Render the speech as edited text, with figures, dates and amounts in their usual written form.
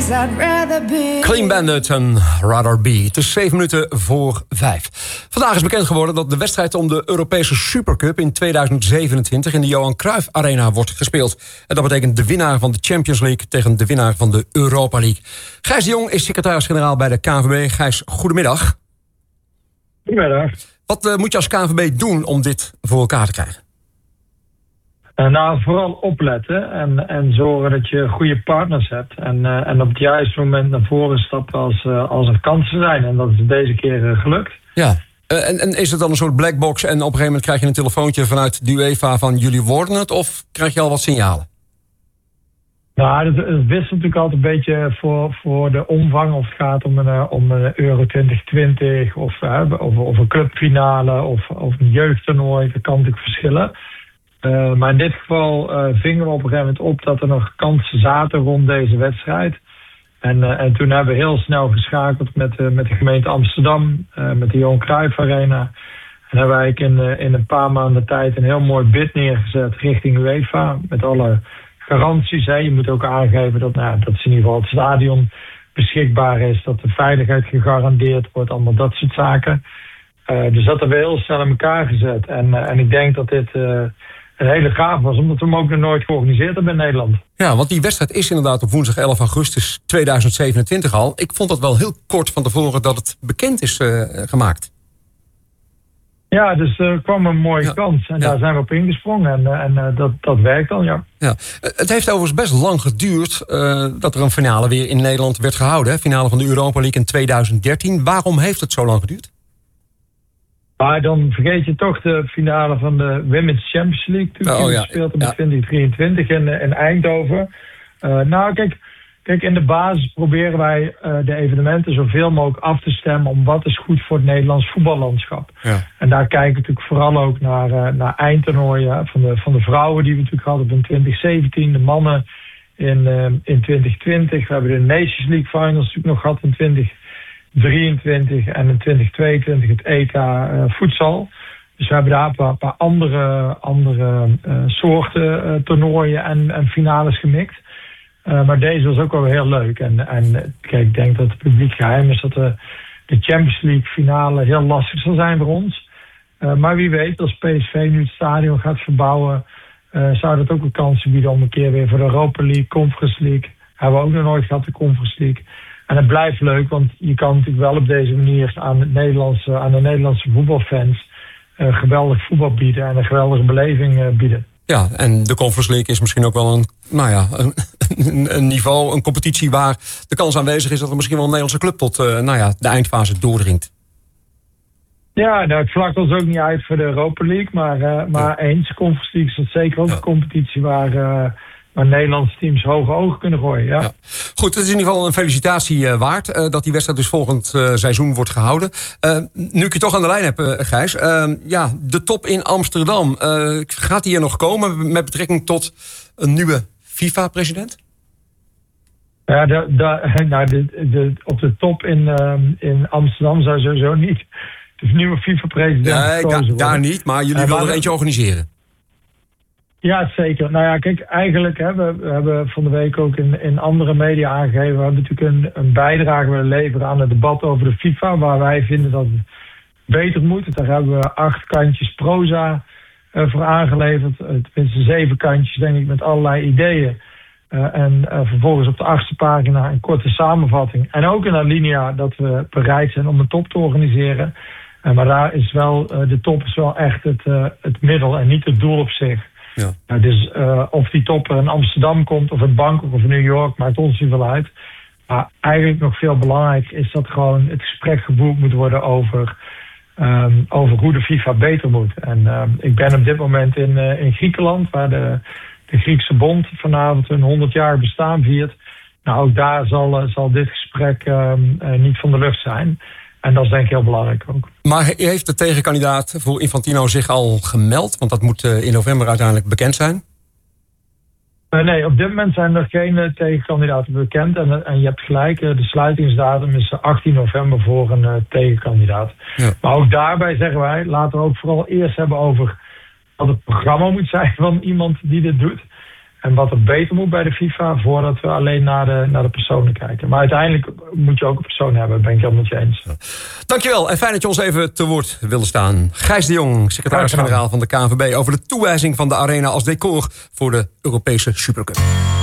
I'd rather be. Clean Bandit en Rather Be. Het is 7 minuten voor 5. Vandaag is bekend geworden dat de wedstrijd om de Europese Supercup in 2027 in de Johan Cruijff Arena wordt gespeeld. En dat betekent de winnaar van de Champions League tegen de winnaar van de Europa League. Gijs de Jong is secretaris-generaal bij de KNVB. Gijs, goedemiddag. Goedemiddag. Wat moet je als KNVB doen om dit voor elkaar te krijgen? Nou, vooral opletten en zorgen dat je goede partners hebt. En op het juiste moment naar voren stappen als er kansen zijn. En dat is deze keer gelukt. Ja, en is het dan een soort blackbox en op een gegeven moment krijg je een telefoontje vanuit de UEFA van jullie worden het? Of krijg je al wat signalen? Nou, het wisselt natuurlijk altijd een beetje voor de omvang. Of het gaat om een Euro 2020 of een clubfinale of een jeugdtoernooi. Dat kan natuurlijk verschillen. Maar in dit geval vingen we op een gegeven moment op dat er nog kansen zaten rond deze wedstrijd. En toen hebben we heel snel geschakeld met de gemeente Amsterdam, met de Johan Cruijff Arena. En hebben wij in een paar maanden tijd een heel mooi bid neergezet richting UEFA. Met alle garanties. Hè. Je moet ook aangeven dat in ieder geval het stadion beschikbaar is. Dat de veiligheid gegarandeerd wordt. Allemaal dat soort zaken. Dus dat hebben we heel snel in elkaar gezet. En ik denk dat dit een hele gaaf was, omdat we hem ook nog nooit georganiseerd hebben in Nederland. Ja, want die wedstrijd is inderdaad op woensdag 11 augustus 2027 al. Ik vond het wel heel kort van tevoren dat het bekend is gemaakt. Ja, dus er kwam een mooie kans en daar zijn we op ingesprongen en dat werkt dan, ja. Het heeft overigens best lang geduurd dat er een finale weer in Nederland werd gehouden. Hè? Finale van de Europa League in 2013. Waarom heeft het zo lang geduurd? Maar dan vergeet je toch de finale van de Women's Champions League. Toen gespeeld in 2023 in Eindhoven. Kijk, in de basis proberen wij de evenementen zoveel mogelijk af te stemmen om wat is goed voor het Nederlands voetballandschap. Ja. En daar kijken we natuurlijk vooral ook naar eindtoernooien van de vrouwen die we natuurlijk hadden in 2017, de mannen in 2020. We hebben de Nations League Finals natuurlijk nog gehad in 2023 en in 2022 het EK voedsel. Dus we hebben daar een paar andere soorten toernooien en finales gemixt. Maar deze was ook wel heel leuk. En kijk, ik denk dat het publiek geheim is dat de Champions League finale heel lastig zal zijn voor ons. Maar wie weet, als PSV nu het stadion gaat verbouwen, zou dat ook een kans bieden om een keer weer voor de Europa League, Conference League. Hebben we ook nog nooit gehad, de Conference League. En het blijft leuk, want je kan natuurlijk wel op deze manier aan de Nederlandse voetbalfans geweldig voetbal bieden en een geweldige beleving bieden. Ja, en de Conference League is misschien ook wel een niveau, een competitie waar de kans aanwezig is dat er misschien wel een Nederlandse club tot de eindfase doordringt. Ja, het vlakt ons ook niet uit voor de Europa League, maar eens, Conference League is dat zeker ook een competitie waar Nederlandse teams hoge ogen kunnen gooien. Ja. Goed, het is in ieder geval een felicitatie waard dat die wedstrijd dus volgend seizoen wordt gehouden. Nu ik je toch aan de lijn heb, Gijs. De top in Amsterdam. Gaat die er nog komen met betrekking tot een nieuwe FIFA-president? Ja, op de top in Amsterdam zou sowieso niet de nieuwe FIFA-president worden. Daar niet, maar jullie willen er eentje organiseren. Ja, zeker. Nou ja, kijk, eigenlijk we hebben van de week ook in andere media aangegeven. We hebben natuurlijk een bijdrage willen leveren aan het debat over de FIFA, waar wij vinden dat het beter moet. Daar hebben we 8 kantjes proza voor aangeleverd. Tenminste 7 kantjes, denk ik, met allerlei ideeën. En vervolgens op de 8e pagina een korte samenvatting. En ook een alinea dat we bereid zijn om een top te organiseren. Maar daar is wel, de top is wel echt het middel en niet het doel op zich. Ja. Dus of die top in Amsterdam komt of in Bangkok of in New York, maakt ons niet veel uit. Maar eigenlijk nog veel belangrijker is dat gewoon het gesprek gevoerd moet worden over hoe de FIFA beter moet. En ik ben op dit moment in Griekenland, waar de Griekse bond vanavond hun 100-jarig bestaan viert. Nou, ook daar zal dit gesprek niet van de lucht zijn. En dat is denk ik heel belangrijk ook. Maar heeft de tegenkandidaat voor Infantino zich al gemeld? Want dat moet in november uiteindelijk bekend zijn. Nee, op dit moment zijn er geen tegenkandidaten bekend. En je hebt gelijk, de sluitingsdatum is 18 november voor een tegenkandidaat. Ja. Maar ook daarbij zeggen wij, laten we ook vooral eerst hebben over wat het programma moet zijn van iemand die dit doet. En wat er beter moet bij de FIFA voordat we alleen naar de personen kijken. Maar uiteindelijk moet je ook een persoon hebben, ben ik helemaal met je eens. Dankjewel en fijn dat je ons even te woord wilde staan. Gijs de Jong, secretaris-generaal van de KNVB... over de toewijzing van de Arena als decor voor de Europese Supercup.